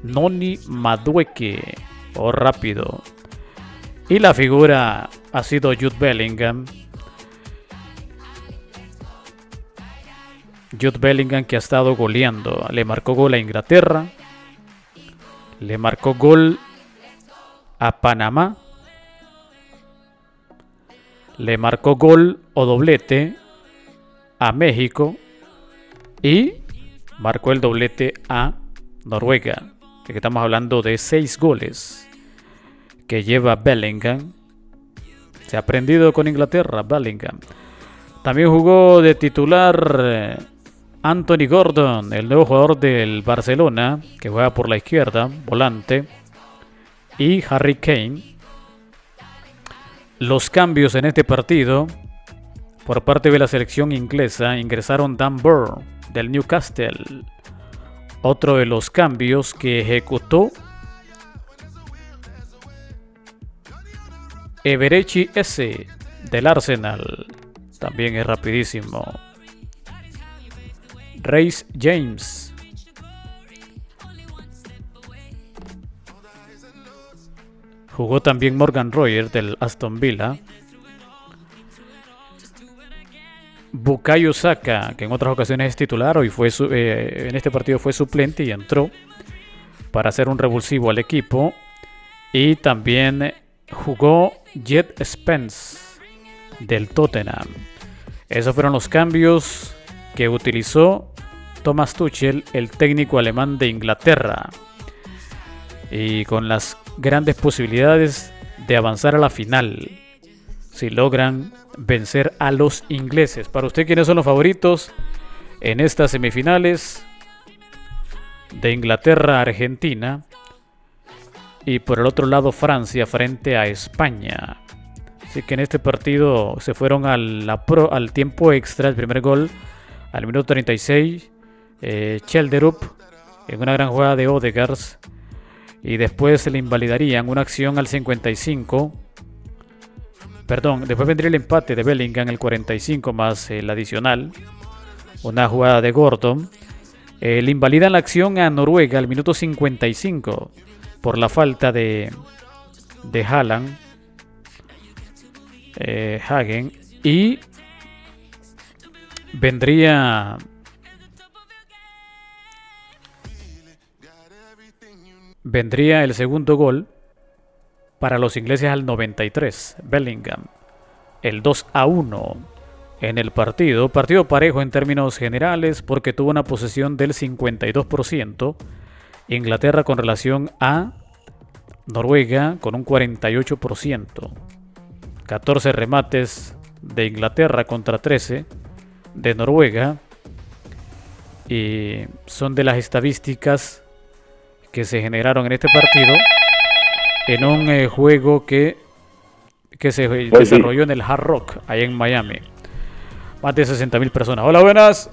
Noni Madueke, o rápido. Y la figura ha sido Jude Bellingham. Jude Bellingham, que ha estado goleando. Le marcó gol a Inglaterra. Le marcó gol a Panamá. Le marcó gol o doblete a México. Y marcó el doblete a Noruega. Que estamos hablando de 6 goles que lleva Bellingham. Se ha aprendido con Inglaterra, Bellingham. También jugó de titular Anthony Gordon, el nuevo jugador del Barcelona, que juega por la izquierda, volante. Y Harry Kane. Los cambios en este partido por parte de la selección inglesa: ingresaron Dan Burn del Newcastle. Otro de los cambios que ejecutó Eberechi S del Arsenal. También es rapidísimo. Reece James. Jugó también Morgan Rogers del Aston Villa. Bukayo Saka, que en otras ocasiones es titular, hoy fue en este partido fue suplente y entró para hacer un revulsivo al equipo. Y también jugó Jet Spence del Tottenham. Esos fueron los cambios que utilizó Thomas Tuchel, el técnico alemán de Inglaterra, y con las grandes posibilidades de avanzar a la final si logran vencer a los ingleses. Para usted, ¿quiénes son los favoritos en estas semifinales? De Inglaterra a Argentina, y por el otro lado Francia frente a España. Así que en este partido se fueron al tiempo extra. El primer gol al minuto 36, Chelderup en una gran jugada de Odegaard, y después se le invalidarían una acción al 55. Perdón, después vendría el empate de Bellingham el 45 más el adicional, una jugada de Gordon. Le invalidan la acción a Noruega al minuto 55 por la falta de Haaland, Hagen, y vendría el segundo gol para los ingleses al 93. Bellingham, el 2-1 en el partido parejo en términos generales, porque tuvo una posesión del 52%, Inglaterra con relación a Noruega con un 48%. 14 remates de Inglaterra contra 13 de Noruega, y son de las estadísticas que se generaron en este partido en un juego que se desarrolló en el Hard Rock, ahí en Miami. Más de 60,000 personas. Hola, buenas.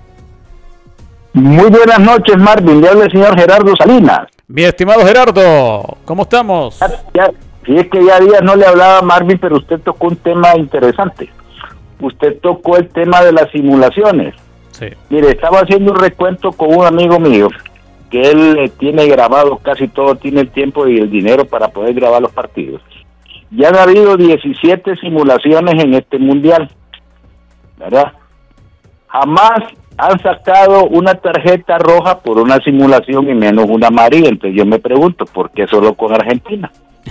Muy buenas noches, Marvin. Le habla el señor Gerardo Salinas. Mi estimado Gerardo, ¿cómo estamos? Sí, es que ya días no le hablaba, Marvin, pero usted tocó un tema interesante. Usted tocó el tema de las simulaciones. Sí. Mire, estaba haciendo un recuento con un amigo mío, que él tiene grabado casi todo, tiene el tiempo y el dinero para poder grabar los partidos. Ya han habido 17 simulaciones en este mundial, ¿verdad? Jamás han sacado una tarjeta roja por una simulación y menos una amarilla. Entonces yo me pregunto, ¿por qué solo con Argentina?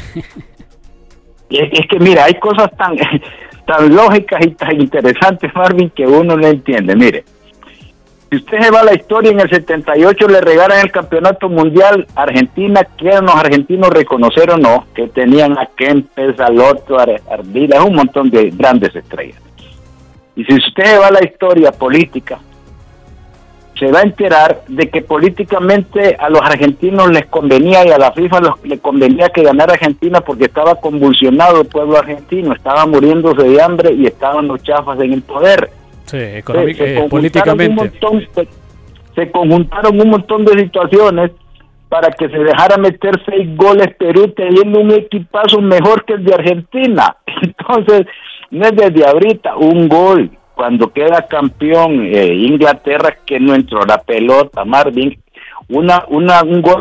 Es que mira, hay cosas tan lógicas y tan interesantes, Marvin, que uno no entiende. Mire, si usted se va a la historia, en el 78 le regalan el campeonato mundial a Argentina. ¿Quieren los argentinos reconocer o no que tenían a Kempes, a Lotto, a Ardila, un montón de grandes estrellas? Y si usted se va a la historia política, se va a enterar de que políticamente a los argentinos les convenía, y a la FIFA le convenía que ganara Argentina, porque estaba convulsionado el pueblo argentino, estaba muriéndose de hambre y estaban los chafas en el poder. Sí, políticamente. Se conjuntaron un montón de situaciones para que se dejara meter 6 goles Perú, teniendo un equipazo mejor que el de Argentina. Entonces, no es desde ahorita, un gol. Cuando queda campeón Inglaterra, que no entró la pelota, Marvin, un gol